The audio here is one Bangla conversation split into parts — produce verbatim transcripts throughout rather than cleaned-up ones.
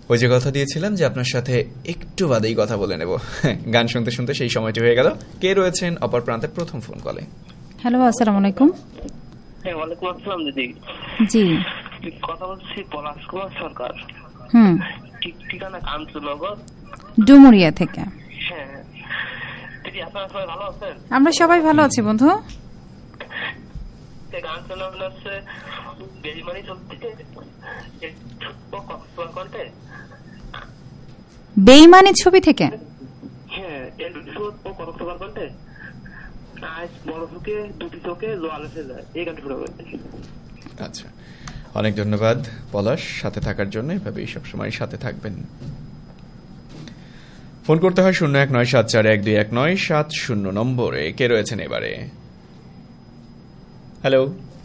ওই যে কথা দিয়েছিলাম যে আপনার সাথে একটু বাদেই কথা বলে নেব, গান শুনতে শুনতে সেই সময়টি হয়ে গেল। কে রয়েছেন অপর প্রান্তে প্রথম ফোন কলে? হ্যালো, আসসালামু আলাইকুম। হ্যাঁ, ওয়ালাইকুম আসসালাম দিদি। জি, কথা বলছি পলাশ কুমার সরকার। হুম, ঠিকানা কাঞ্চননগর, ডুমুরিয়া থেকে। হ্যাঁ দিদি, আপনারা সবাই ভালো আছেন? আমরা সবাই ভালো আছি বন্ধু। গান শোনা হচ্ছে বেইমানি চলতে কন্টে বেইমানি ছবি থেকে। হ্যাঁ, ও কক্সবাজার কন্টে আজ বড় চোখে দুটি চোখে জল এসে যায়, এই গানটি শোনাবেন। আচ্ছা, অনেক ধন্যবাদ পলাশ, সাথে থাকার জন্য। এভাবেই সবসময় সাথে থাকবেন। ফোন করতে হয় শূন্য এক নয় সাত চার এক দুই এক নয় সাত শূন্য নম্বরে। কে রয়েছেন এবারে? হ্যালো।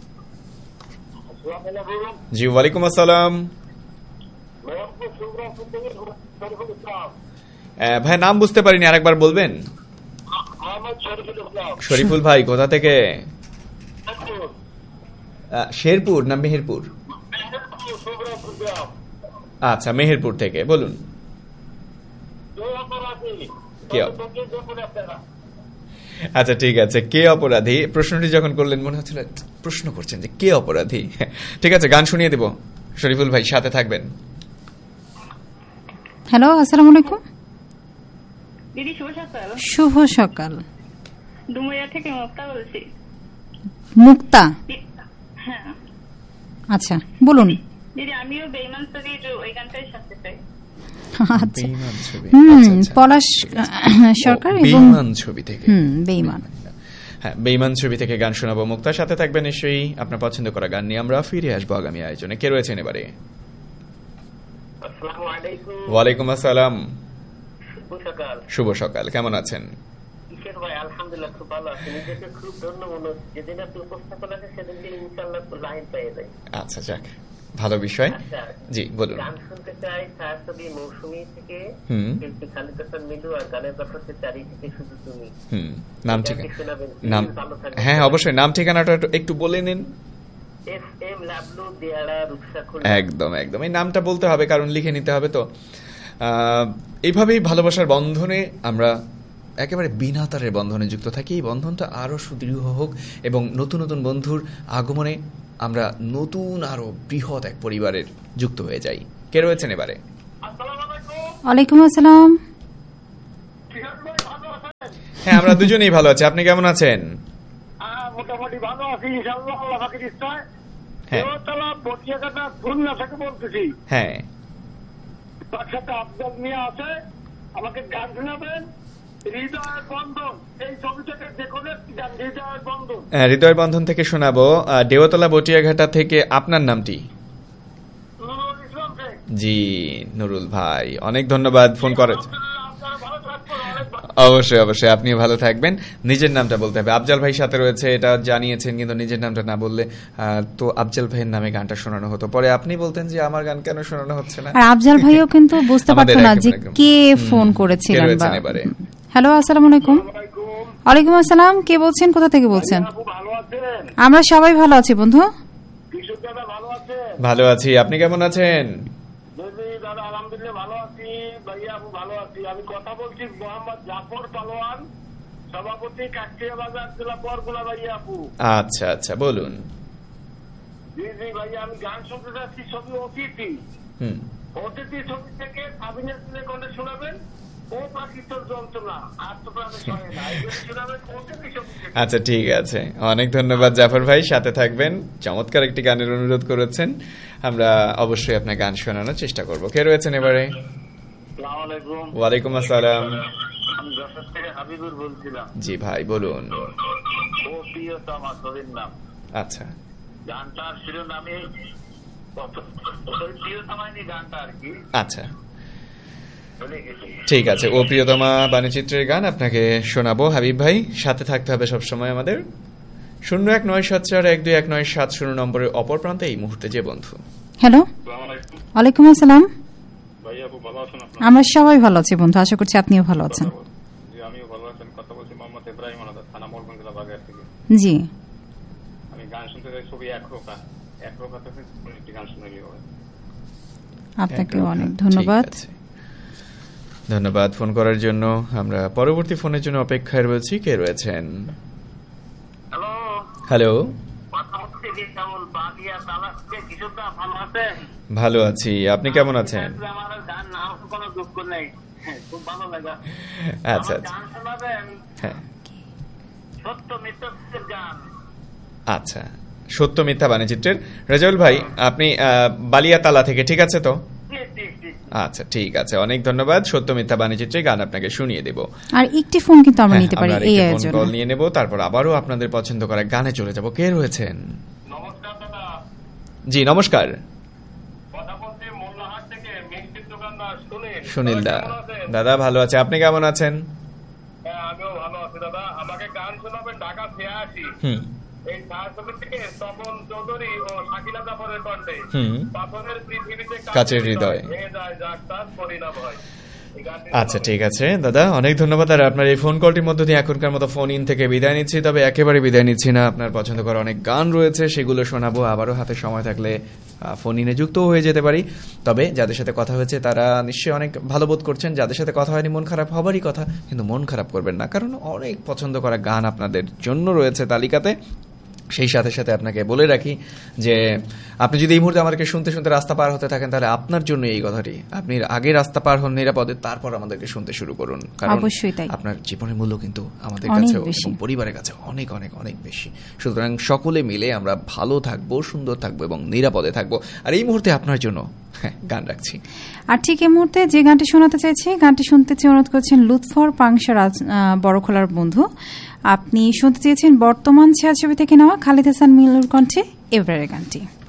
জি, ওয়ালাইকুম আসসালাম। ভাই নাম বুঝতে পারিনি, আরেকবার বলবেন? শরীফুল ভাই, কোথা থেকে? শেরপুর না মেহেরপুর? আচ্ছা, মেহেরপুর থেকে বলুন। আচ্ছা ঠিক আছে, কে অপরাধী? প্রশ্নটি যখন করলেন মনে হচ্ছিল প্রশ্ন করছেন যে কে অপরাধী। ঠিক আছে, গান শুনিয়ে দেব। শরীফুল ভাই সাথে থাকবেন। হ্যালো, আসসালামু আলাইকুম দিদি। শুভ সকাল। শুভ সকাল। ডুমুরিয়া থেকে মুক্তা বলছি। মুক্তা? হ্যাঁ। আচ্ছা বলুন। দিদি, আমিও বেইমান ছবির ওই গানটাই শুনতে চাই। আচ্ছা, হুম, পলাশ সরকার এবং বেইমান ছবি থেকে। হুম, বেইমান। হ্যাঁ, বেইমান ছবি থেকে গান শোনাবো। মুক্তার সাথে থাকবেন নিশ্চয়ই। আপনার পছন্দ করা গান নিয়ে আমরা ফিরে আসবো আগামী আয়োজনে। কে রয়েছেন এবারে? আসসালামু আলাইকুম। ওয়ালাইকুম আসসালাম। শুভ সকাল। শুভ সকাল, কেমন আছেন? কিশোর ভাই, আলহামদুলিল্লাহ খুব ভালো আছি। নিজেকে খুব ধন্য মনে হচ্ছে। যেদিন আপনি উপস্থাপন আছে সেদিন ইনশাআল্লাহ লাইন পেয়ে যাই। আচ্ছা, যাক, ভালো বিষয়। জি বলুন। গান শুনতে চাই ছায়াছবি মৌসুমী থেকে, হুম, শিল্পী খালিদ হাসান মিলু, আর গানের কথা হচ্ছে চারিদিকে শুধু তুমি। হুম, নাম ঠিকানা? নাম, হ্যাঁ অবশ্যই, নাম ঠিকানাটা একটু বলে নিন। F M Lablu দিয়াড়া রূপসাখুল। একদম একদম, এই নামটা বলতে হবে কারণ লিখে নিতে হবে তো। এইভাবেই ভালোবাসার বন্ধনে আমরা একেবারে বিনা তারের বন্ধনে যুক্ত থাকি। এই বন্ধনটা আরো সুদৃঢ় হোক এবং নতুন নতুন বন্ধুর আগমনে আমরা নতুন আরো বৃহৎ এক পরিবারের যুক্ত হয়ে যাই। কে রয়েছেন এবারে? ওয়ালাইকুম আসসালাম। হ্যাঁ, আমরা দুজনেই ভালো আছি। আপনি কেমন আছেন? মোটামুটি ভালো আছি ইনশাআল্লাহ, আল্লাহ পাকের ইচ্ছায়। হ্যাঁ, দেওতলা বটিয়াঘাটা খুলনা থেকে বলতেছি। হ্যাঁ, তার সাথে আফজাল মিয়া আছে। আমাকে গান শোনাবেন হৃদয়ের বন্ধন, এই ছবি থেকে যে কোনো একটি গান। হৃদয়ের বন্ধন। হৃদয় বন্ধন থেকে শোনাবো। দেওতলা বটিয়াঘাটা থেকে আপনার নামটি? নুরুল ইসলাম শেখ। জি নুরুল ভাই, অনেক ধন্যবাদ ফোন করার। অবশ্যই অবশ্যই, আপনিও ভালো থাকবেন। নিজের নামটা বলতে হবে। আফজাল ভাই সাথে রয়েছে, এটা জানিয়েছেন, কিন্তু নিজের নামটা না বললে তো আফজাল ভাইয়ের নামে গানটা শোনানো হতো। পরে আপনি বলতেন যে আমার গান কেন শোনানো হচ্ছে না। আর আফজাল ভাইও কিন্তু বুঝতে পারতো না যে কে ফোন করেছিলেন। হ্যালো, আসসালামু আলাইকুম। ওয়ালাইকুম আসসালাম। কে বলছেন, কোথা থেকে বলছেন? আমরা সবাই ভালো আছি বন্ধু। ভালো আছি, আপনি কেমন আছেন? আলহামদুলিল্লাহ ভালো আছি ভাইয়া, আপু ভালো আছি। আমি কথা বলছি মোহাম্মদ জাফর পালোয়ান, সভাপতি কাকরিয়া বাজার জেলা বরগুনা ভাইয়া আপু। আচ্ছা আচ্ছা, বলুন। জি জি ভাইয়া, আমি গান শুনতে যাচ্ছি ছবি অতিথি। হুম, অতিথি ছবি থেকে সাবিনা সিলেকন্ডে শোনাবেন ও পাখির যন্ত্রণা। আর তো শোনাবেন অতিথি ছবি থেকে। আচ্ছা ঠিক আছে, অনেক ধন্যবাদ জাফর ভাই, সাথে থাকবেন। চমৎকার একটি গানের অনুরোধ করেছেন, আমরা অবশ্যই আপনার গান শোনানোর চেষ্টা করব। কে রয়েছেন এবারে? ওয়ালাইকুম আসসালাম। আমি যশোর থেকে হাবিবুর বলছিলাম। জি ভাই বলুন। ও প্রিয়তমা ছবির নাম। আচ্ছা, গানটার শিরোনামে প্রিয়তমা গানটা আর কি। আচ্ছা ঠিক আছে, ও প্রিয়তমা বাণীচিত্রের গান আপনাকে শোনাবো হাবিব ভাই। সাথে থাকতে হবে সবসময় আমাদের। শূন্য এক নয় সাত চার এক দুই এক নয় সাত শূন্য নম্বরের অপর প্রান্তে এই মুহূর্তে যে বন্ধু। হ্যালো, ওয়ালাইকুম আসসালাম। আমরা সবাই ভালো আছি বন্ধু, আশা করছি আপনিও ভালো আছেন। আমিও ভালো আছেন। কথা বলছি মোহাম্মদ ইব্রাহিম আনাদার, থানা মোরগঞ্জ জেলা বাগেরহাট থেকে। জি, আমি গান শুনতে চাই ছবি এক রোকা। এক রোকা থেকে একটি গান শুনে নিয়ে আপনাকে অনেক ধন্যবাদ। ধন্যবাদ ফোন করার জন্য। আমরা পরবর্তী ফোনের জন্য অপেক্ষায় রয়েছি। কে রয়েছেন? হ্যালো হ্যালো, কথা হচ্ছে যে কেমন বাদিয়া তালাশকে কিছুটা ভালো আছেন? ভালো আছি, আপনি কেমন আছেন? আমার গান নাম কোনো দুঃখ নেই, খুব ভালো লাগা। আচ্ছা আচ্ছা, গান শোনাবেন? হ্যাঁ সত্য মিথ্যার গান। আচ্ছা, সত্য মিথ্যা বাণীচিত্রের। রেজাউল ভাই, আপনি বালিয়াতালা থেকে, ঠিক আছে তো? আচ্ছা ঠিক আছে, অনেক ধন্যবাদ। সত্য মিথ্যা বাণীচিত্রে গান আপনাকে শুনিয়ে দেব। আর একটি ফোন কিন্তু আমরা নিতে পারি এই আয়োজনে। কল নিয়ে নেব, তারপর আবারও আপনাদের পছন্দ করা গানে চলে যাব। কে রয়েছেন? নমস্কার দাদা। জি নমস্কার। কথা বলছি মোল্লাহাট থেকে, মিষ্টির দোকানদার সুনীল। সুনীল দা, দাদা ভালো আছে, আপনি কেমন আছেন? হ্যাঁ আমিও ভালো আছি দাদা। আমাকে গান শোনাবেন ঢাকা ছিয়াশি। হুম, এই ছায়াছবি থেকে তপন চৌধুরী ও শাকিলা জাফরের কণ্ঠে হুম, পাথরের পৃথিবীতে কাচের হৃদয়। ভেঙে যায় যাক তার পরিণাম হয়। আচ্ছা ঠিক আছে দাদা, অনেক ধন্যবাদ। আর আপনার এই ফোন কলটির মধ্য দিয়ে এখনকার মতো ফোন ইন থেকে বিদায় নিচ্ছি। তবে একেবারে বিদায় নিচ্ছি না, আপনার পছন্দ করা অনেক গান রয়েছে, সেগুলো শোনাবো। আবারও হাতে সময় থাকলে ফোন ইনে যুক্তও হয়ে যেতে পারি। তবে যাদের সাথে কথা হয়েছে তারা নিশ্চয়ই অনেক ভালো বোধ করছেন। যাদের সাথে কথা হয়নি মন খারাপ হবারই কথা, কিন্তু মন খারাপ করবেন না, কারণ অনেক পছন্দ করা গান আপনাদের জন্য রয়েছে তালিকাতে। সেই সাথে সাথে আপনাকে বলে রাখি যে আপনি যদি এই মুহূর্তে আমাদেরকে শুনতে শুনতে রাস্তা পার হতে থাকেন, তাহলে আপনার জন্য এই কথাটি, আপনি আগে রাস্তা পার হন নিরাপদে, তারপর আমাদেরকে শুনতে শুরু করুন। কারণ আপনার জীবনের মূল্য কিন্তু আমাদের কাছে এবং পরিবারের কাছে অনেক অনেক অনেক বেশি। সুতরাং সকলে মিলে আমরা ভালো থাকবো, সুন্দর থাকবো এবং নিরাপদে থাকবো। আর এই মুহূর্তে আপনার জন্য হ্যাঁ গান রাখছি। আর ঠিক এই মুহূর্তে যে গানটি শোনাতে চাইছি, গানটি শুনতে চেয়ে অনুরোধ করছেন লুৎফর পাংশা বড়খোলার বন্ধু। আপনি শুনতে চেয়েছেন বর্তমান ছায়াছবি থেকে নেওয়া খালিদ হাসান মিলুর কণ্ঠে এবারের গানটি।